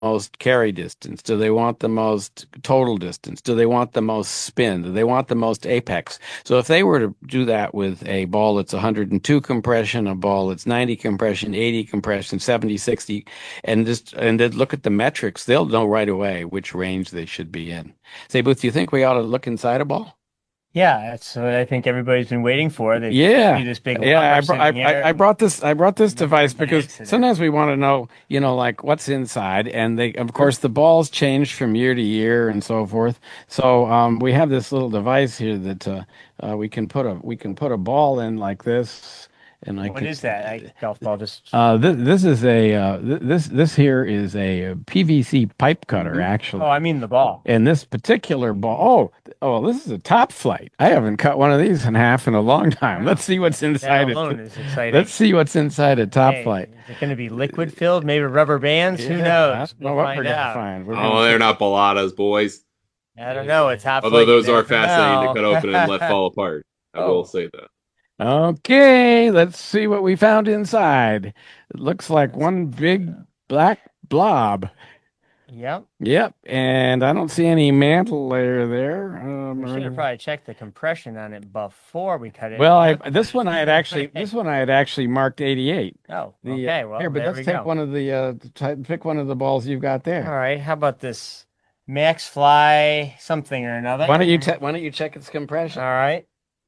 most carry distance? Do they want the most total distance? Do they want the most spin? Do they want the most apex? So if they were to do that with a ball that's 102 compression, a ball that's 90 compression, 80 compression, 70, 60, and then look at the metrics, they'll know right away which range they should be in. Say, Booth, do you think we ought to look inside a ball? Yeah, that's what I think everybody's been waiting for. They Yeah. see this big Yeah, lumber sitting here. I brought this Look at device it by because accident. sometimes we want to know, like what's inside, and they of course the balls change from year to year and so forth. So we have this little device here that we can put a ball in like this, and I What can is that? I golf ball just. this is a this here is a PVC pipe cutter Oh, actually. I mean the ball. And this particular ball, this is a top flight. I haven't cut one of these in half in a long time. Let's Wow, see what's that inside it. alone is Let's exciting. see what's inside a top Hey, flight. is it going to be liquid filled? Maybe rubber bands? Who Yeah, I knows? don't We'll know what we're find gonna out. find. We're gonna Oh, they're see. not Bellatas, boys. I don't know. It's hot Although flight. You those are never fascinating to know. cut open and let fall apart. I will Oh, say that. Okay, let's see what we found inside. It looks like let's one open it big up. black blob. Yep. Yep, and I don't see any mantle layer there. We should have probably checked the compression on it before we cut it. Well, I Look this one I had actually at marked 88. Oh, The okay. here, Well, but there let's we take go. one of the pick one of the balls you've got All there. right. How about this Max Fly something or another? Why don't you check its All compression? right.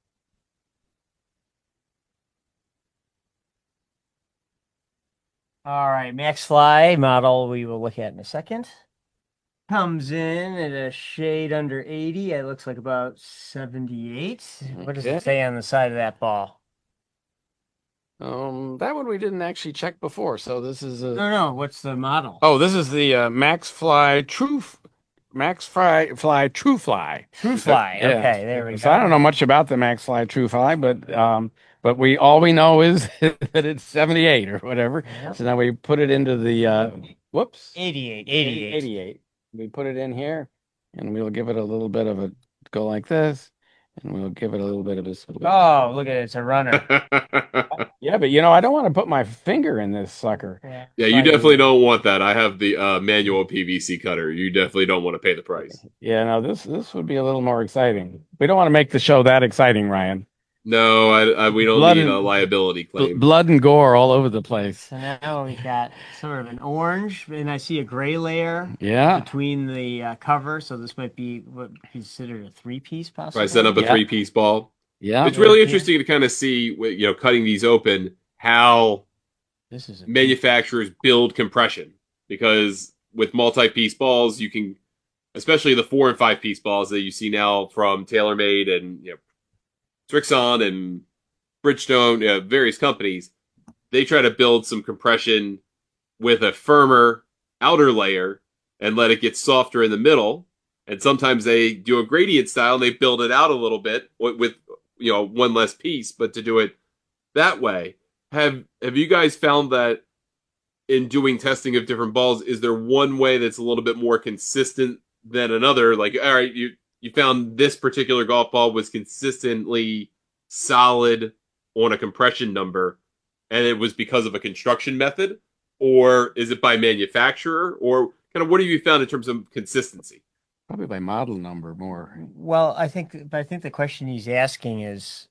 All right. Max Fly model we will look at in a second. Comes in at a shade under 80. It looks like about 78. What does it Okay. say on the side of that ball? That one we didn't actually check before. So this is a No, no. What's the model? oh, this is the Max Fly True Fly. True Fly. Yeah. Okay, there we So I don't go. know much about the Max Fly True Fly, but we all we know is that it's 78 or whatever. Yep. So now we put it into the whoops. 88, 88. 88. We put it in here and we'll give it a little bit of a go like this and we'll give it a little bit of a squeeze. Oh, look at it. It's a runner. Yeah, but I don't want to put my finger in this sucker. Yeah. Yeah, you Like, definitely don't want that. I have the manual PVC cutter. You definitely don't want to pay the price. yeah, no, this would be a little more exciting. We don't want to make the show that exciting, Ryan. No, we don't Blood need a and liability claim. blood and gore all over the place. So now we got sort of an orange, and I see a gray layer Yeah. between the cover. So this might be what considered a three-piece, If I set possibly. up a Yeah. three-piece ball, Yeah. it's It would really appear. interesting to kind of see, cutting these open, how This is a two. manufacturers build compression. Because with multi-piece balls, you can, especially the 4 and 5 piece balls that you see now from TaylorMade and Trixon and Bridgestone, various companies, they try to build some compression with a firmer outer layer and let it get softer in the middle. And sometimes they do a gradient style and they build it out a little bit with one less piece, but to do it that way. Have you guys found that in doing testing of different balls, is there one way that's a little bit more consistent than another? Like, all right, you found this particular golf ball was consistently solid on a compression number, and it was because of a construction method, or is it by manufacturer, or kind of what have you found in terms of consistency? Probably by model number more. Well, I think the question he's asking is,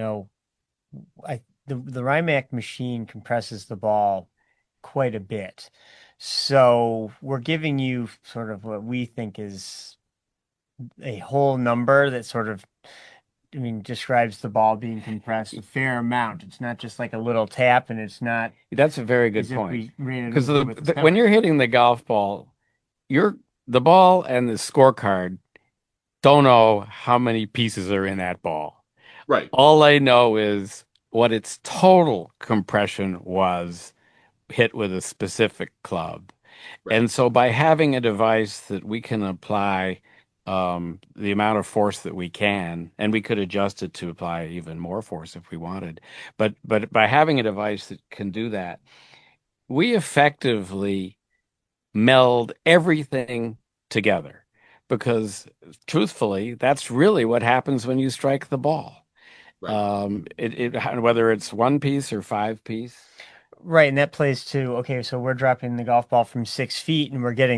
the Rimac machine compresses the ball quite a bit. So we're giving you sort of what we think is a whole number that sort of, I mean, describes the ball being compressed a fair amount. It's not just like a little tap, and it's not That's a very good as if point. we ran it Because over with a when you're temper. hitting the golf ball, you're the ball and the scorecard don't know how many pieces are in that ball. Right, All they know is what its total compression was hit with a specific club. right. And so by having a device that we can apply the amount of force that we can, and we could adjust it to apply even more force if we wanted. But by having a device that can do that, we effectively meld everything together because truthfully, that's really what happens when you strike the ball. Right. Whether it's one piece or five piece. Right, and that plays to, okay, so we're dropping the golf ball from 6 feet and we're getting